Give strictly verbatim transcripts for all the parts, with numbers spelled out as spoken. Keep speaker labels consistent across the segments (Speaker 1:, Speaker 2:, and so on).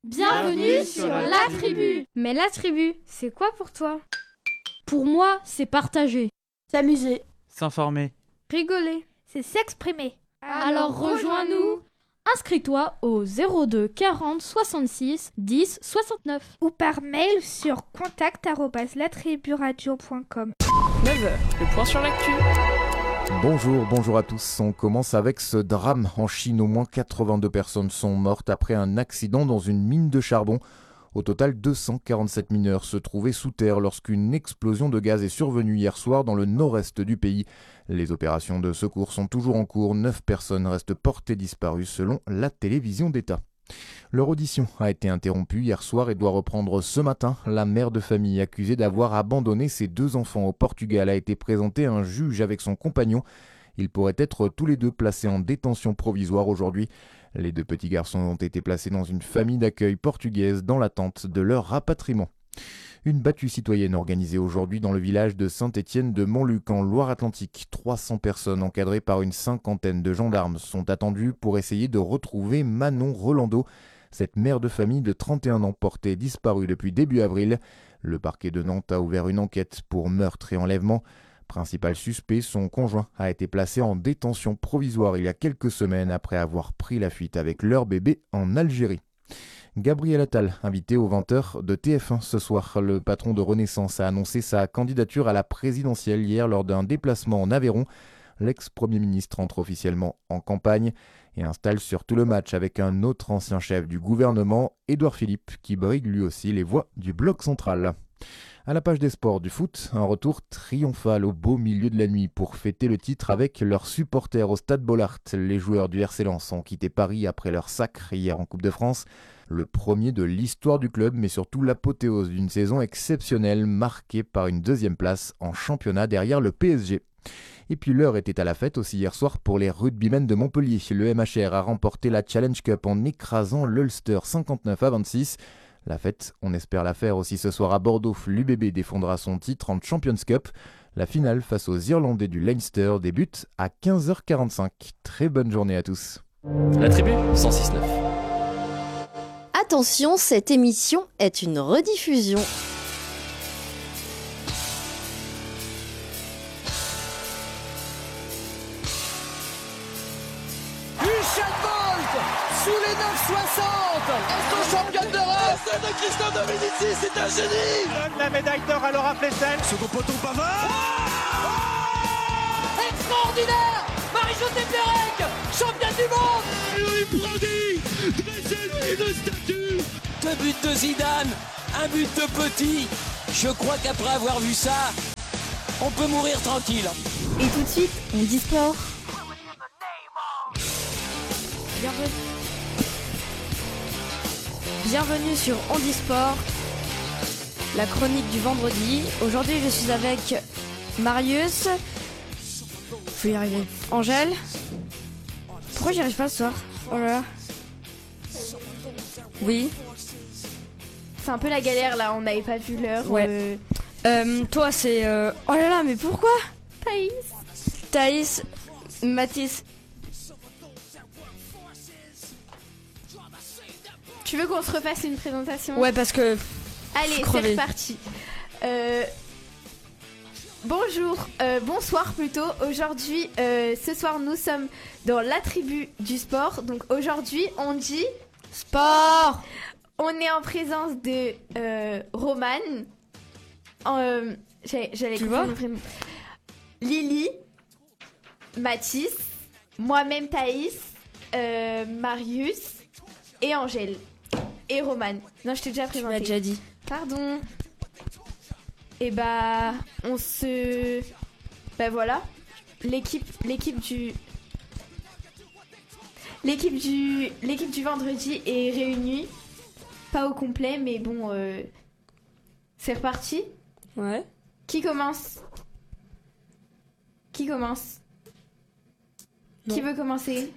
Speaker 1: Bienvenue sur La Tribu.
Speaker 2: Mais La Tribu, c'est quoi pour toi?
Speaker 1: Pour moi, c'est partager,
Speaker 3: s'amuser,
Speaker 4: s'informer,
Speaker 2: rigoler,
Speaker 5: c'est s'exprimer.
Speaker 1: Alors, Alors rejoins-nous. Inscris-toi au zéro deux quarante soixante-six dix soixante-neuf
Speaker 5: ou par mail sur contact arobase latriburadio point com.
Speaker 6: neuf heures, le point sur l'actu.
Speaker 7: Bonjour, bonjour à tous. On commence avec ce drame. En Chine, au moins quatre-vingt-deux personnes sont mortes après un accident dans une mine de charbon. Au total, deux cent quarante-sept mineurs se trouvaient sous terre lorsqu'une explosion de gaz est survenue hier soir dans le nord-est du pays. Les opérations de secours sont toujours en cours. Neuf personnes restent portées disparues selon la télévision d'État. Leur audition a été interrompue hier soir et doit reprendre ce matin. La mère de famille accusée d'avoir abandonné ses deux enfants au Portugal a été présentée à un juge avec son compagnon. Ils pourraient être tous les deux placés en détention provisoire aujourd'hui. Les deux petits garçons ont été placés dans une famille d'accueil portugaise dans l'attente de leur rapatriement. Une battue citoyenne organisée aujourd'hui dans le village de Saint-Étienne de Montluc en Loire-Atlantique. trois cents personnes encadrées par une cinquantaine de gendarmes sont attendues pour essayer de retrouver Manon Rolando. Cette mère de famille de trente et un ans portée disparue depuis début avril. Le parquet de Nantes a ouvert une enquête pour meurtre et enlèvement. Principal suspect, son conjoint a été placé en détention provisoire il y a quelques semaines après avoir pris la fuite avec leur bébé en Algérie. Gabriel Attal, invité aux vingt heures de T F un ce soir. Le patron de Renaissance a annoncé sa candidature à la présidentielle hier lors d'un déplacement en Aveyron. L'ex-premier ministre entre officiellement en campagne et installe surtout le match avec un autre ancien chef du gouvernement, Édouard Philippe, qui brigue lui aussi les voix du bloc central. À la page des sports du foot, un retour triomphal au beau milieu de la nuit pour fêter le titre avec leurs supporters au Stade Bollaert. Les joueurs du R C Lens ont quitté Paris après leur sacre hier en Coupe de France. Le premier de l'histoire du club, mais surtout l'apothéose d'une saison exceptionnelle marquée par une deuxième place en championnat derrière le P S G. Et puis l'heure était à la fête aussi hier soir pour les rugbymen de Montpellier. Le M H R a remporté la Challenge Cup en écrasant l'Ulster cinquante-neuf à vingt-six. La fête, on espère la faire aussi ce soir à Bordeaux. L'U B B défendra son titre en Champions Cup. La finale face aux Irlandais du Leinster débute à quinze heures quarante-cinq. Très bonne journée à tous.
Speaker 6: La Tribu, cent six neuf.
Speaker 3: Attention, cette émission est une rediffusion.
Speaker 8: Usain Bolt sous les neuf soixante, est championne d'Europe. C'est de Christophe Dominici, c'est un génie.
Speaker 9: Donne la médaille d'or à Laura Flessel.
Speaker 8: Second poteau Pavard. Oh oh extraordinaire. Marie-Josée Pérec, championne du monde.
Speaker 10: Louis Prandi, dressez-lui une statue.
Speaker 11: Deux buts de Zidane, un but de Petit. Je crois qu'après avoir vu ça, on peut mourir tranquille.
Speaker 3: Et tout de suite, on dit sport.
Speaker 2: Bienvenue. Bienvenue sur Handisport, la chronique du vendredi. Aujourd'hui, je suis avec Marius. Faut y arriver. Angèle. Pourquoi j'y arrive pas ce soir? Oh là là. Oui.
Speaker 5: C'est un peu la galère là, on n'avait pas vu l'heure.
Speaker 2: Ouais.
Speaker 5: Euh...
Speaker 2: Euh, toi, c'est. Euh... Oh là là, mais pourquoi?
Speaker 5: Thaïs.
Speaker 2: Thaïs. Mathis.
Speaker 5: Tu veux qu'on se refasse une présentation?
Speaker 2: Ouais, parce que.
Speaker 5: Allez, c'est reparti. Euh... Bonjour, euh, bonsoir plutôt. Aujourd'hui, euh, ce soir, nous sommes dans la tribu du sport. Donc aujourd'hui, on dit
Speaker 2: sport.
Speaker 5: On est en présence de euh, Romane. Euh, j'allais, j'allais
Speaker 2: tu vois
Speaker 5: Lily, Mathis, moi-même Thaïs, euh, Marius et Angèle. Et Romane. Non, je t'ai déjà présenté.
Speaker 2: Tu m'as déjà dit.
Speaker 5: Pardon. Et bah, on se... Bah voilà. L'équipe, l'équipe du... L'équipe du... L'équipe du vendredi est réunie. Pas au complet, mais bon... Euh... C'est reparti.
Speaker 2: Ouais.
Speaker 5: Qui commence? Qui commence?
Speaker 2: Non.
Speaker 5: Qui veut commencer?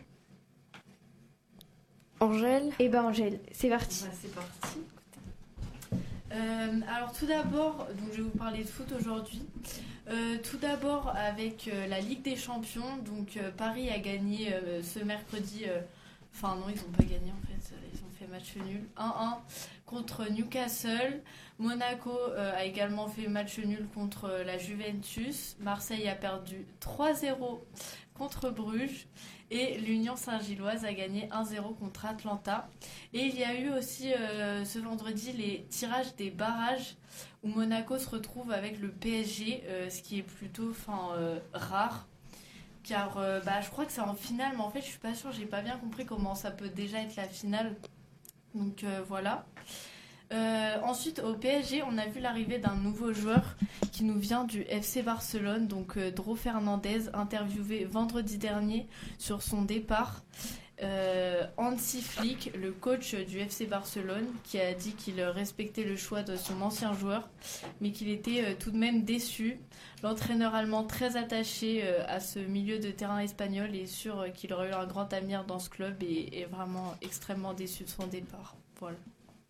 Speaker 2: Angèle.
Speaker 5: Eh ben Angèle, c'est parti.
Speaker 1: Bah, c'est parti. Euh, alors tout d'abord, donc je vais vous parler de foot aujourd'hui. Euh, tout d'abord avec euh, la Ligue des Champions. Donc euh, Paris a gagné euh, ce mercredi. Enfin euh, non, ils n'ont pas gagné en fait. Ils ont fait match match nul un un contre Newcastle. Monaco euh, a également fait match nul contre euh, la Juventus. Marseille a perdu trois zéro contre Bruges. Et l'Union Saint-Gilloise a gagné un zéro contre Atlanta. Et il y a eu aussi euh, ce vendredi les tirages des barrages où Monaco se retrouve avec le P S G, euh, ce qui est plutôt euh, rare. Car euh, bah, je crois que c'est en finale, mais en fait je suis pas sûre, j'ai pas bien compris comment ça peut déjà être la finale. Donc euh, voilà. Euh, ensuite au P S G, on a vu l'arrivée d'un nouveau joueur qui nous vient du F C Barcelone, donc euh, Dro Fernandez, interviewé vendredi dernier sur son départ. Euh, Hansi Flick, le coach du F C Barcelone, qui a dit qu'il respectait le choix de son ancien joueur, mais qu'il était euh, tout de même déçu. L'entraîneur allemand, très attaché euh, à ce milieu de terrain espagnol, est sûr euh, qu'il aurait eu un grand avenir dans ce club et est vraiment extrêmement déçu de son départ. Voilà.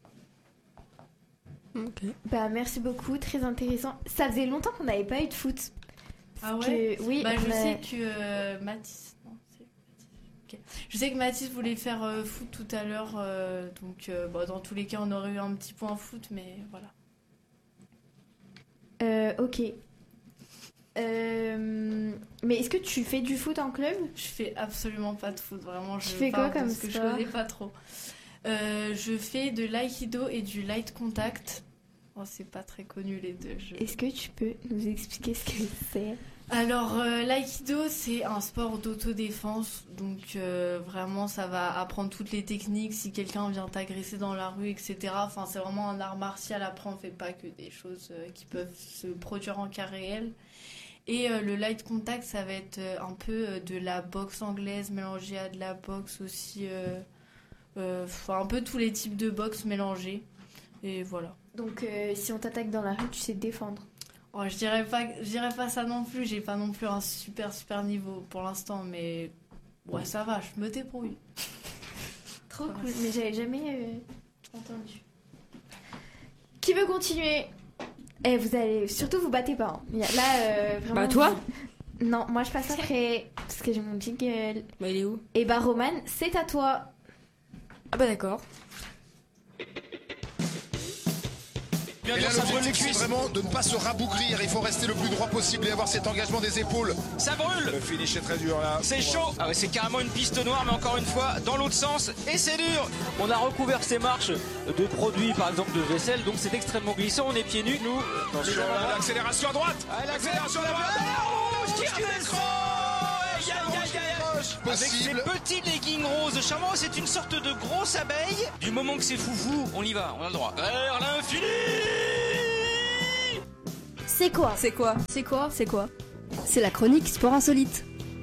Speaker 5: Okay. Bah merci beaucoup, très intéressant. Ça faisait longtemps qu'on n'avait pas eu de foot.
Speaker 1: Ah ouais.
Speaker 5: Que, oui.
Speaker 1: Bah je
Speaker 5: a...
Speaker 1: sais que euh, Mathis. Non, c'est Mathis. Okay. Je sais que Mathis voulait faire euh, foot tout à l'heure, euh, donc euh, bah, dans tous les cas on aurait eu un petit point foot, mais voilà.
Speaker 5: Euh, ok. Euh, mais est-ce que tu fais du foot en club ?
Speaker 1: Je fais absolument pas de foot, vraiment. Je
Speaker 5: tu fais quoi comme ça ?
Speaker 1: Parce que je connais pas trop. Euh, je fais de l'aïkido et du light contact. Oh, c'est pas très connu les deux. Je...
Speaker 5: Est-ce que tu peux nous expliquer ce que c'est ?
Speaker 1: Alors, euh, l'aïkido, c'est un sport d'autodéfense. Donc, euh, vraiment, ça va apprendre toutes les techniques. Si quelqu'un vient t'agresser dans la rue, et cetera. Enfin, c'est vraiment un art martial. Après, on fait pas que des choses euh, qui peuvent se produire en cas réel. Et euh, le light contact, ça va être euh, un peu euh, de la boxe anglaise mélangée à de la boxe aussi. Euh, euh, enfin, un peu tous les types de boxe mélangés. Et voilà.
Speaker 5: Donc, euh, si on t'attaque dans la rue, tu sais te défendre.
Speaker 1: Oh, je dirais pas, je dirais pas ça non plus. J'ai pas non plus un super super niveau pour l'instant, mais ouais, ça va. Je me débrouille.
Speaker 5: Trop ça cool. Va. Mais j'avais jamais euh, entendu. Qui veut continuer ? Eh, vous allez surtout vous battez pas. Hein. Là, euh, vraiment.
Speaker 2: Bah toi ?
Speaker 5: Non, moi je passe après parce que j'ai mon jingle.
Speaker 2: Bah il est où ?
Speaker 5: Et bah Roman, c'est à toi.
Speaker 2: Ah bah d'accord.
Speaker 4: Et là, l'objectif, c'est vraiment de ne pas se rabougrir. Il faut rester le plus droit possible et avoir cet engagement des épaules.
Speaker 12: Ça brûle.
Speaker 4: Le finish est très dur là.
Speaker 12: C'est chaud. Ah ouais, c'est carrément une piste noire, mais encore une fois, dans l'autre sens. Et c'est dur. On a recouvert ces marches de produits, par exemple de vaisselle, donc c'est extrêmement glissant. On est pieds nus. Nous,
Speaker 4: attention, là, l'accélération à droite.
Speaker 12: Ah, l'accélération à droite. Oh, qui redescend. Aïe, aïe, aïe, aïe. Avec ces petits leggings roses charmants, c'est une sorte de grosse abeille. Du moment que c'est foufou, on y va, on a le droit. Vers l'infini.
Speaker 3: C'est quoi ?
Speaker 2: C'est quoi ?
Speaker 3: C'est quoi ? C'est quoi ? C'est la chronique Sport Insolite.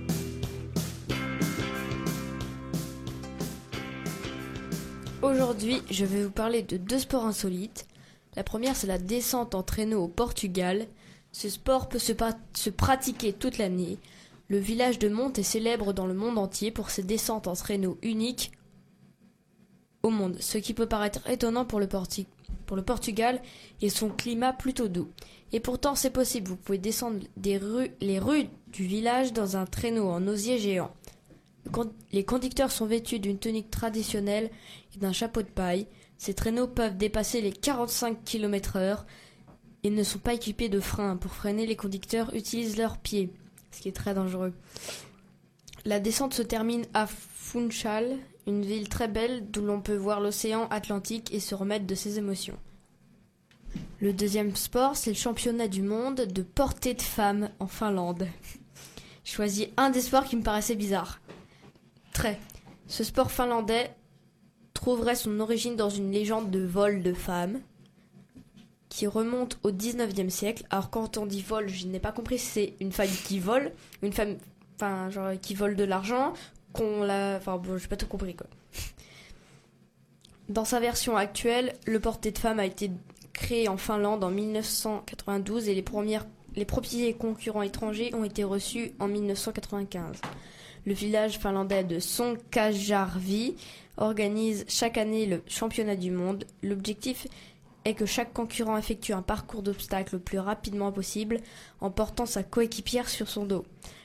Speaker 2: Aujourd'hui, je vais vous parler de deux sports insolites. La première, c'est la descente en traîneau au Portugal. Ce sport peut se, pa- se pratiquer toute l'année. Le village de Monte est célèbre dans le monde entier pour ses descentes en traîneau uniques au monde, ce qui peut paraître étonnant pour le, Porti- pour le Portugal et son climat plutôt doux. Et pourtant c'est possible, vous pouvez descendre des rues, les rues du village dans un traîneau en osier géant. Les conducteurs sont vêtus d'une tunique traditionnelle et d'un chapeau de paille. Ces traîneaux peuvent dépasser les quarante-cinq kilomètres heure et ne sont pas équipés de freins. Pour freiner, les conducteurs utilisent leurs pieds, ce qui est très dangereux. La descente se termine à Funchal, une ville très belle d'où l'on peut voir l'océan Atlantique et se remettre de ses émotions. Le deuxième sport, c'est le championnat du monde de portée de femmes en Finlande. J'ai choisi un des sports qui me paraissait bizarre. Très. Ce sport finlandais trouverait son origine dans une légende de vol de femmes qui remonte au dix-neuvième siècle. Alors quand on dit vol, je n'ai pas compris si c'est une femme qui vole, une femme, enfin genre qui vole de l'argent, qu'on la, enfin bon, j'ai pas tout compris quoi. Dans sa version actuelle, le porté de femme a été créé en Finlande en mille neuf cent quatre-vingt-douze et les premières, les premiers concurrents étrangers ont été reçus en mille neuf cent quatre-vingt-quinze. Le village finlandais de Sonkajärvi organise chaque année le championnat du monde. L'objectif est que chaque concurrent effectue un parcours d'obstacles le plus rapidement possible en portant sa coéquipière sur son dos.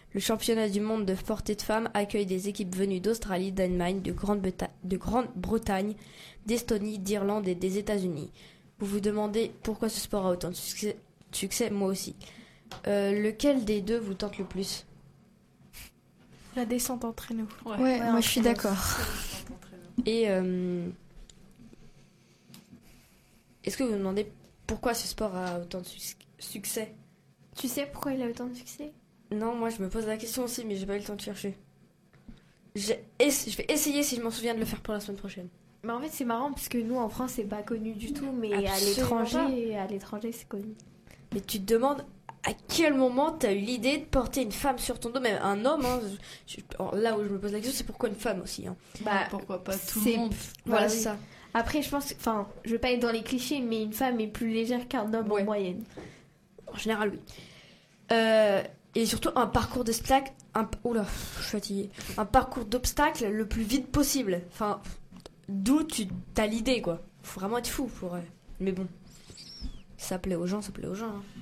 Speaker 2: Le championnat du monde de portée de femmes accueille des équipes venues d'Australie, d'Allemagne, de Grande-Breta- de Grande-Bretagne, d'Estonie, d'Irlande et des États-Unis. Vous vous demandez pourquoi ce sport a autant de succès, succès moi aussi. Euh, lequel des deux vous tente le plus ?
Speaker 13: La descente en traîneau.
Speaker 5: Ouais, ouais, ouais moi je suis d'accord.
Speaker 2: Et euh, est-ce que vous vous demandez pourquoi ce sport a autant de su- succès ?
Speaker 5: Tu sais pourquoi il a autant de succès ?
Speaker 2: Non, moi je me pose la question aussi, mais j'ai pas eu le temps de chercher. J'ai ess- je vais essayer si je m'en souviens de le faire pour la semaine prochaine.
Speaker 5: Mais en fait c'est marrant parce que nous en France c'est pas connu du tout, mais
Speaker 2: Absolument
Speaker 5: à l'étranger, à l'étranger c'est connu.
Speaker 2: Mais tu te demandes à quel moment t'as eu l'idée de porter une femme sur ton dos, même un homme. Hein, je, je, là où je me pose la question, c'est pourquoi une femme aussi. Hein.
Speaker 1: Bah pourquoi pas tout le monde.
Speaker 2: Voilà,
Speaker 5: voilà
Speaker 2: c'est
Speaker 5: oui.
Speaker 2: ça.
Speaker 5: Après je pense, enfin je vais pas être dans les clichés, mais une femme est plus légère qu'un homme
Speaker 2: Ouais.
Speaker 5: en moyenne.
Speaker 2: En général, oui. Euh, et surtout un parcours d'obstacles, un, oula, je suis fatiguée. Un parcours d'obstacles le plus vite possible. Enfin, d'où tu as l'idée, quoi. Faut vraiment être fou pour. Euh, mais bon, ça plaît aux gens, ça plaît aux gens. Hein.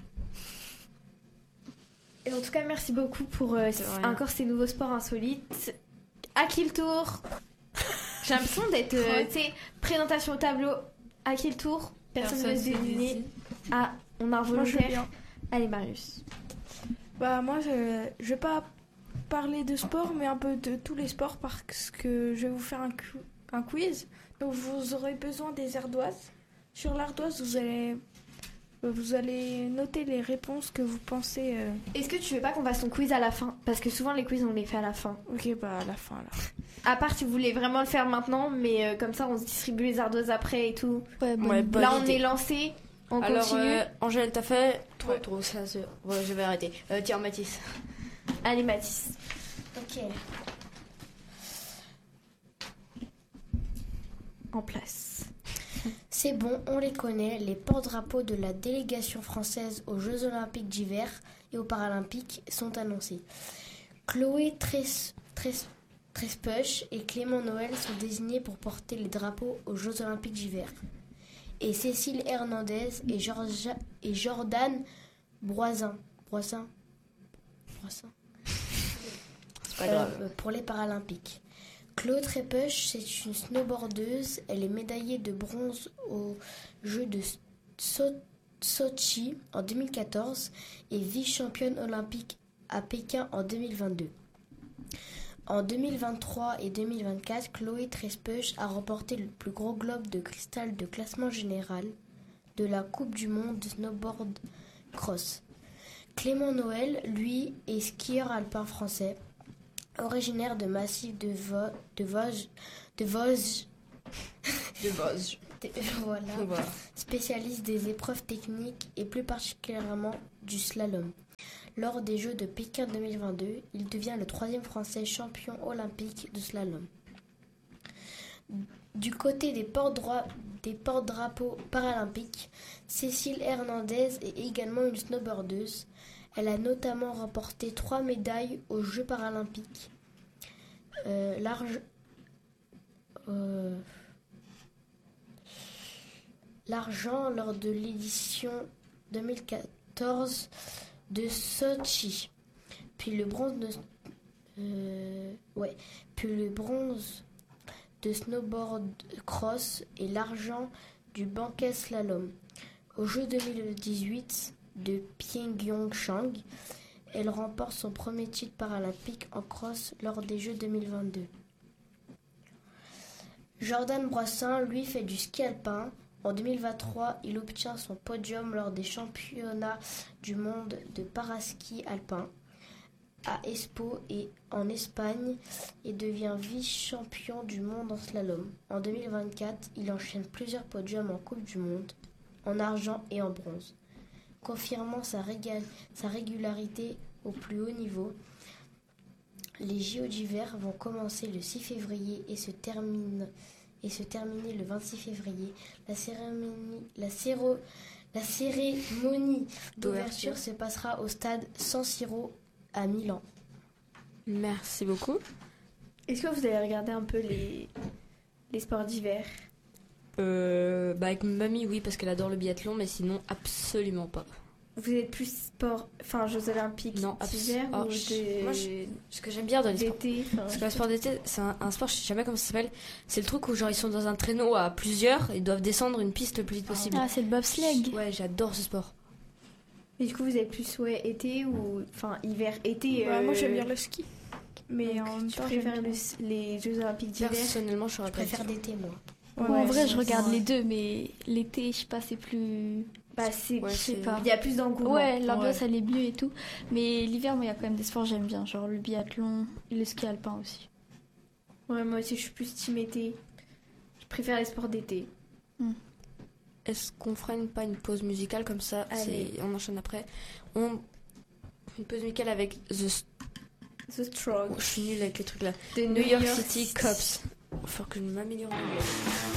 Speaker 5: Et en tout cas merci beaucoup pour euh, encore ces nouveaux sports insolites. À qui le tour ? J'ai l'impression d'être, euh, tu sais, présentation au tableau. À qui le tour ? Personne ne veut se deviner. Ah, on a un volontaire. Allez Marius.
Speaker 13: Bah moi je je vais pas parler de sport mais un peu de tous les sports parce que je vais vous faire un, cu- un quiz. Donc vous aurez besoin des ardoises. Sur l'ardoise vous allez vous allez noter les réponses que vous pensez. Euh...
Speaker 5: Est-ce que tu veux pas qu'on fasse ton quiz à la fin ? Parce que souvent les quiz on les fait à la fin.
Speaker 13: Ok bah à la fin là.
Speaker 5: À part si vous voulez vraiment le faire maintenant, mais euh, comme ça on se distribue les ardoises après et tout.
Speaker 2: Ouais, ouais,
Speaker 5: là on
Speaker 2: idée.
Speaker 5: est lancé. On
Speaker 2: Alors,
Speaker 5: continue.
Speaker 2: euh, Angèle, t'as fait trop,
Speaker 5: ouais.
Speaker 2: trop, ça, c'est... Ouais, je vais arrêter. Euh, tiens, Mathis.
Speaker 5: Allez, Mathis.
Speaker 14: Ok.
Speaker 5: En place.
Speaker 14: C'est bon, on les connaît, les porte-drapeaux de la délégation française aux Jeux Olympiques d'hiver et aux Paralympiques sont annoncés. Chloé Tres, Tres, Trespuch et Clément Noël sont désignés pour porter les drapeaux aux Jeux Olympiques d'hiver. Et Cécile Hernandez et, Georgia, et Jordan Broisin, Broisin, Broisin
Speaker 2: C'est pas grave.
Speaker 14: Euh, pour les Paralympiques. Chloé Trespuch, c'est une snowboardeuse. Elle est médaillée de bronze aux Jeux de so- Sochi en deux mille quatorze et vice-championne olympique à Pékin en deux mille vingt-deux. En deux mille vingt-trois et deux mille vingt-quatre, Chloé Trespuch a remporté le plus gros globe de cristal de classement général de la Coupe du monde de snowboard cross. Clément Noël, lui, est skieur alpin français, originaire de massif de, Vo- de Vosges, de Vosges,
Speaker 2: de Vosges.
Speaker 14: voilà, voilà. Spécialiste des épreuves techniques et plus particulièrement du slalom. Lors des Jeux de Pékin deux mille vingt-deux, il devient le troisième Français champion olympique de slalom. Du côté des porte-droits, des porte-drapeaux paralympiques, Cécile Hernandez est également une snowboardeuse. Elle a notamment remporté trois médailles aux Jeux paralympiques. Euh, large, euh, l'argent lors de l'édition deux mille quatorze de Sochi, puis le bronze de euh, ouais, puis le bronze de snowboard cross et l'argent du banquet slalom. Aux Jeux deux mille dix-huit de Pyeongchang, elle remporte son premier titre paralympique en cross lors des Jeux deux mille vingt-deux. Jordan Broissin, lui, fait du ski alpin. En deux mille vingt-trois, il obtient son podium lors des championnats du monde de paraski alpin à Espoo et en Espagne et devient vice-champion du monde en slalom. En deux mille vingt-quatre, il enchaîne plusieurs podiums en Coupe du monde, en argent et en bronze. Confirmant sa, régal- sa régularité au plus haut niveau, les J O d'hiver vont commencer le six février et se terminent et se terminer le vingt-six février. La cérémonie, la céro, la cérémonie d'ouverture se passera au stade San Siro à Milan.
Speaker 2: Merci beaucoup.
Speaker 5: Est-ce que vous allez regarder un peu les, les sports d'hiver ?
Speaker 2: euh, Bah avec ma mamie, oui, parce qu'elle adore le biathlon, mais sinon absolument pas.
Speaker 5: vous êtes plus sport, enfin Jeux Olympiques
Speaker 2: non,
Speaker 5: d'hiver
Speaker 2: oh,
Speaker 5: ou
Speaker 2: je,
Speaker 5: de...
Speaker 2: moi, je, ce que j'aime bien dans les sports
Speaker 5: d'été, enfin,
Speaker 2: parce que le sport d'été, c'est un, un sport, je sais jamais comment ça s'appelle. C'est le truc où genre ils sont dans un traîneau à plusieurs et doivent descendre une piste le plus vite possible.
Speaker 3: Ah, c'est le bobsleigh.
Speaker 2: Ouais, j'adore ce sport.
Speaker 5: Et du coup, vous êtes plus ouais été ou enfin hiver, été.
Speaker 13: Bah,
Speaker 5: euh...
Speaker 13: moi j'aime bien le ski. Mais
Speaker 5: Donc,
Speaker 13: en même
Speaker 5: tu
Speaker 13: temps,
Speaker 5: préfères
Speaker 13: j'aime
Speaker 5: le-
Speaker 13: bien.
Speaker 5: les Jeux Olympiques d'hiver.
Speaker 2: Personnellement, je serais
Speaker 14: Je préfère d'été, moi.
Speaker 3: Ouais,
Speaker 5: Ouais,
Speaker 3: en vrai,
Speaker 5: ouais,
Speaker 3: je regarde
Speaker 5: ouais.
Speaker 3: les deux, mais l'été, je sais pas, c'est plus.
Speaker 5: Bah, c'est,
Speaker 2: Ouais,
Speaker 5: je sais
Speaker 2: c'est-
Speaker 5: pas. Il y a plus d'engouement.
Speaker 3: Ouais, l'ambiance,
Speaker 1: Ouais.
Speaker 3: elle est mieux et tout. Mais l'hiver, moi, il y a quand même des sports que j'aime bien, genre le biathlon et le ski alpin aussi.
Speaker 5: Ouais, moi aussi, je suis plus team été. Je préfère les sports d'été.
Speaker 2: Est-ce qu'on ferait une, pas une pause musicale comme ça?
Speaker 5: Allez.
Speaker 2: C'est, on enchaîne après. On une pause musicale avec The.
Speaker 5: The Strong.
Speaker 2: Oh, je suis nulle avec les trucs là.
Speaker 5: De
Speaker 2: New York City Cops. Faut que je m'améliore. en anglais.